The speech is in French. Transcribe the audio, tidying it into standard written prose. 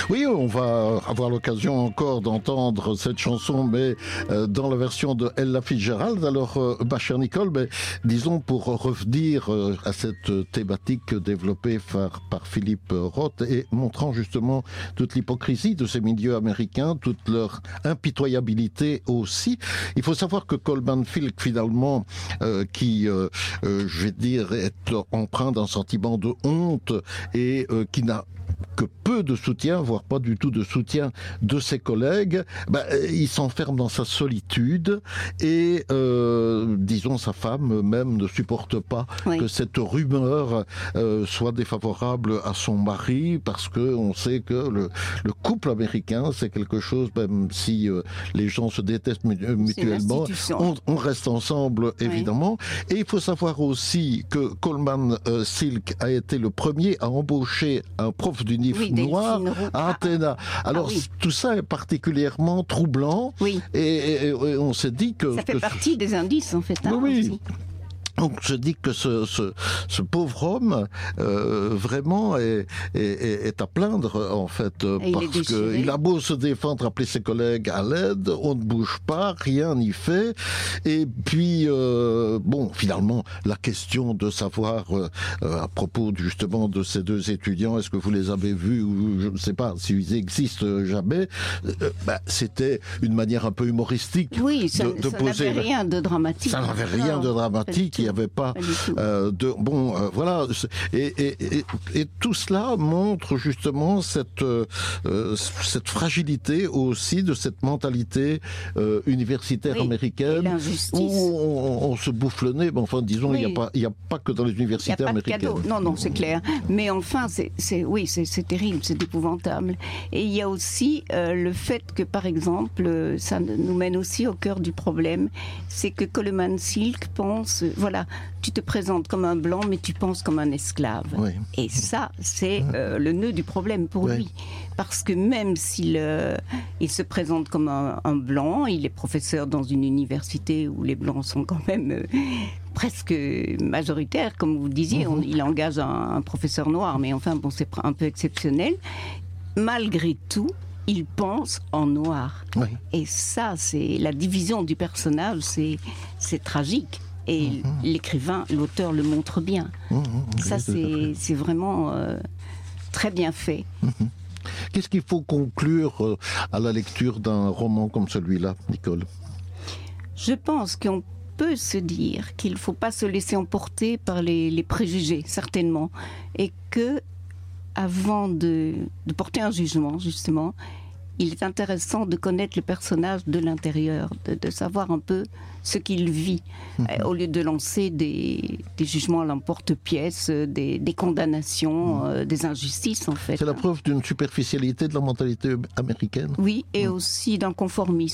Oui, on va avoir l'occasion encore d'entendre cette chanson, mais dans la version de Ella Fitzgerald. Alors, ma chère Nicole, disons pour revenir à cette thématique développée par Philippe Roth et montrant justement toute l'hypocrisie de ces milieux américains, toute leur impitoyabilité aussi. Il faut savoir que Coleman Filk, finalement, qui, je vais dire, est empreint d'un sentiment de honte et qui n'a que peu de soutien, voire pas du tout de soutien de ses collègues, il s'enferme dans sa solitude et disons sa femme même ne supporte pas que cette rumeur soit défavorable à son mari, parce que on sait que le couple américain c'est quelque chose, même si les gens se détestent mutuellement, on reste ensemble évidemment. Et il faut savoir aussi que Coleman Silk a été le premier à embaucher un prof d'unif noir à Athéna. Alors tout ça est particulièrement troublant et on s'est dit que... Ça fait partie des indices en fait. Oui. Donc je dis que ce pauvre homme vraiment est à plaindre en fait, parce qu'il a beau se défendre, appeler ses collègues à l'aide, on ne bouge pas, rien n'y fait. Et puis finalement la question de savoir à propos justement de ces deux étudiants, est-ce que vous les avez vus ou je ne sais pas s'ils existent jamais, c'était une manière un peu humoristique de poser. Ça n'avait rien de dramatique. Ça n'avait rien de dramatique. Il n'y avait pas voilà, et tout cela montre justement cette fragilité aussi de cette mentalité universitaire américaine où on se bouffe le nez. Enfin, disons, il n'y a pas que dans les universités américaines. Non, c'est clair. Mais enfin, c'est terrible, c'est épouvantable. Et il y a aussi le fait que, par exemple, ça nous mène aussi au cœur du problème, c'est que Coleman Silk pense, tu te présentes comme un blanc, mais tu penses comme un esclave. Et ça, c'est le nœud du problème pour lui. Parce que même s'il il se présente comme un blanc, il est professeur dans une université où les blancs sont quand même presque majoritaires, comme vous disiez. Il engage un professeur noir, mais enfin, c'est un peu exceptionnel. Malgré tout, il pense en noir. Et ça, c'est la division du personnage, c'est tragique. Et l'écrivain, l'auteur le montre bien. Ça, c'est vraiment très bien fait. Qu'est-ce qu'il faut conclure à la lecture d'un roman comme celui-là, Nicole ? Je pense qu'on peut se dire qu'il ne faut pas se laisser emporter par les préjugés, certainement. Et que, avant de porter un jugement, justement, il est intéressant de connaître le personnage de l'intérieur, de savoir un peu ce qu'il vit, au lieu de lancer des jugements à l'emporte-pièce, des condamnations, des injustices en fait. C'est la preuve d'une superficialité de la mentalité américaine. Oui, et aussi d'un conformisme.